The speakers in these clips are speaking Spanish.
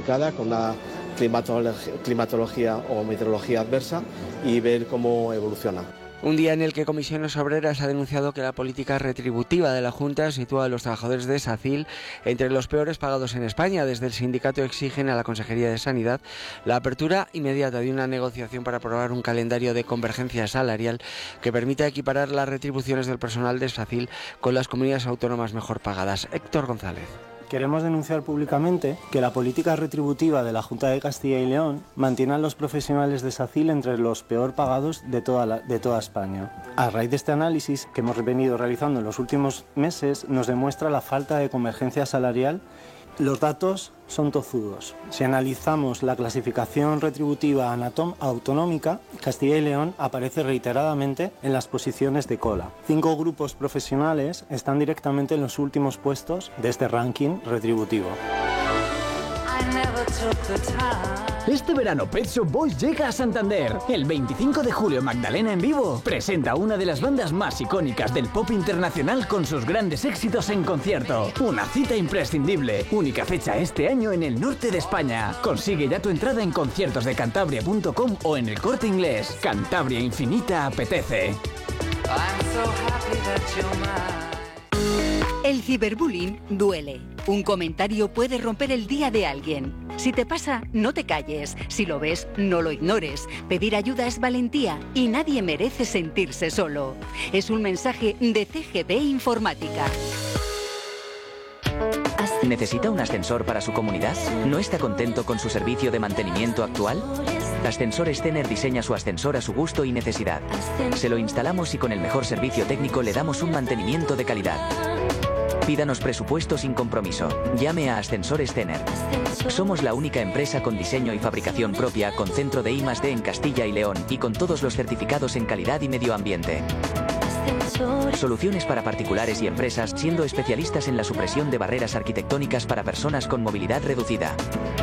complicada, con una climatología o meteorología adversa, y ver cómo evoluciona. Un día en el que Comisiones Obreras ha denunciado que la política retributiva de la Junta sitúa a los trabajadores de SACIL entre los peores pagados en España. Desde el sindicato exigen a la Consejería de Sanidad la apertura inmediata de una negociación para aprobar un calendario de convergencia salarial que permita equiparar las retribuciones del personal de SACIL con las comunidades autónomas mejor pagadas. Héctor González. Queremos denunciar públicamente que la política retributiva de la Junta de Castilla y León mantiene a los profesionales de SACIL entre los peor pagados de toda España. A raíz de este análisis que hemos venido realizando en los últimos meses, nos demuestra la falta de convergencia salarial. Los datos son tozudos. Si analizamos la clasificación retributiva autonómica, Castilla y León aparece reiteradamente en las posiciones de cola. 5 grupos profesionales están directamente en los últimos puestos de este ranking retributivo. Este verano Pet Shop Boys llega a Santander. El 25 de julio Magdalena en vivo presenta a una de las bandas más icónicas del pop internacional con sus grandes éxitos en concierto. Una cita imprescindible. Única fecha este año en el norte de España. Consigue ya tu entrada en conciertosdecantabria.com o en El Corte Inglés. Cantabria Infinita apetece. El ciberbullying duele. Un comentario puede romper el día de alguien. Si te pasa, no te calles. Si lo ves, no lo ignores. Pedir ayuda es valentía y nadie merece sentirse solo. Es un mensaje de CGB Informática. ¿Necesita un ascensor para su comunidad? ¿No está contento con su servicio de mantenimiento actual? Ascensores Stener diseña su ascensor a su gusto y necesidad. Se lo instalamos y con el mejor servicio técnico le damos un mantenimiento de calidad. Pídanos presupuesto sin compromiso. Llame a Ascensores Stener. Somos la única empresa con diseño y fabricación propia, con centro de I+D en Castilla y León y con todos los certificados en calidad y medio ambiente. Soluciones para particulares y empresas, siendo especialistas en la supresión de barreras arquitectónicas para personas con movilidad reducida.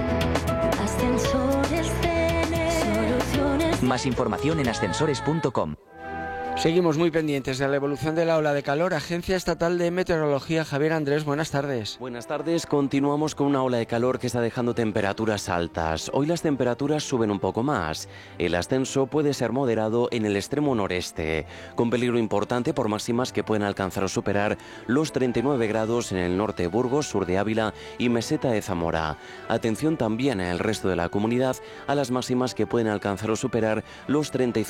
Más información en ascensores.com. Seguimos muy pendientes de la evolución de la ola de calor. Agencia Estatal de Meteorología, Javier Andrés, buenas tardes. Buenas tardes, continuamos con una ola de calor que está dejando temperaturas altas. Hoy las temperaturas suben un poco más. El ascenso puede ser moderado en el extremo noreste, con peligro importante por máximas que pueden alcanzar o superar los 39 grados en el norte de Burgos, sur de Ávila y meseta de Zamora. Atención también en el resto de la comunidad a las máximas que pueden alcanzar o superar los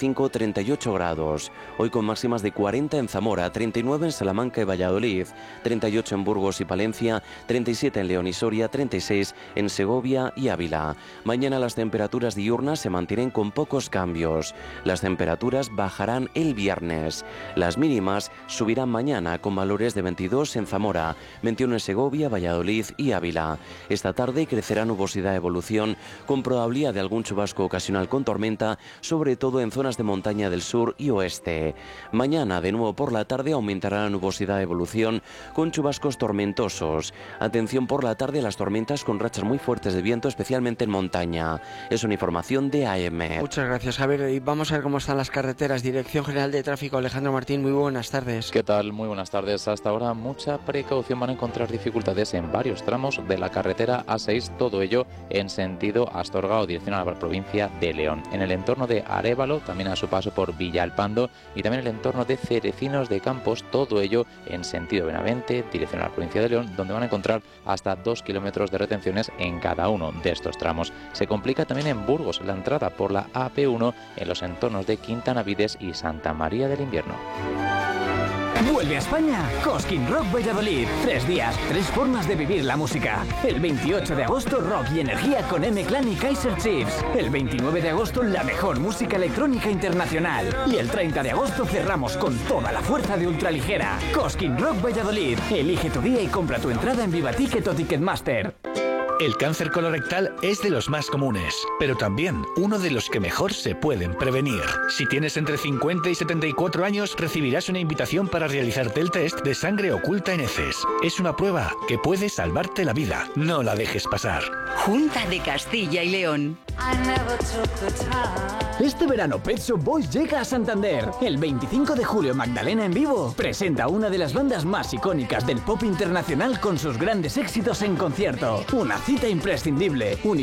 35-38 grados. Hoy con máximas de 40 en Zamora, 39 en Salamanca y Valladolid, 38 en Burgos y Palencia, 37 en León y Soria, 36 en Segovia y Ávila. Mañana las temperaturas diurnas se mantienen con pocos cambios. Las temperaturas bajarán el viernes. Las mínimas subirán mañana con valores de 22 en Zamora, 21 en Segovia, Valladolid y Ávila. Esta tarde crecerá nubosidad de evolución con probabilidad de algún chubasco ocasional con tormenta, sobre todo en zonas de montaña del sur y oeste. Mañana, de nuevo por la tarde, aumentará la nubosidad de evolución con chubascos tormentosos. Atención por la tarde a las tormentas con rachas muy fuertes de viento, especialmente en montaña. Es una información de AEMET. Muchas gracias, Javier. Y vamos a ver cómo están las carreteras. Dirección General de Tráfico, Alejandro Martín, muy buenas tardes. ¿Qué tal? Muy buenas tardes. Hasta ahora mucha precaución, van a encontrar dificultades en varios tramos de la carretera A6, todo ello en sentido Astorga o dirección a la provincia de León. En el entorno de Arévalo, también a su paso por Villalpando, y también el entorno de Cerecinos de Campos, todo ello en sentido Benavente, dirección a la provincia de León, donde van a encontrar hasta 2 kilómetros de retenciones en cada uno de estos tramos. Se complica también en Burgos la entrada por la AP1 en los entornos de Quintanavides y Santa María del Invierno. Vuelve a España Cosquín Rock Valladolid. 3 días, 3 formas de vivir la música. El 28 de agosto, rock y energía con M-Clan y Kaiser Chiefs. El 29 de agosto, la mejor música electrónica internacional. Y el 30 de agosto cerramos con toda la fuerza de Ultraligera. Cosquín Rock Valladolid. Elige tu día y compra tu entrada en Vivaticket o Ticketmaster. El cáncer colorectal es de los más comunes, pero también uno de los que mejor se pueden prevenir. Si tienes entre 50 y 74 años, recibirás una invitación para realizarte el test de sangre oculta en heces. Es una prueba que puede salvarte la vida. No la dejes pasar. Junta de Castilla y León. Este verano Pet Shop Boys llega a Santander. El 25 de julio Magdalena en vivo presenta a una de las bandas más icónicas del pop internacional con sus grandes éxitos en concierto. Una cita imprescindible.